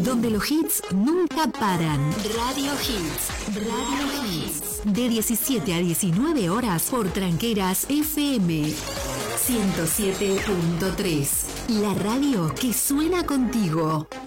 donde los hits nunca paran. Radio Hits. Radio Hits. De 17 a 19 horas por Tranqueras FM 107.3. La radio que suena contigo.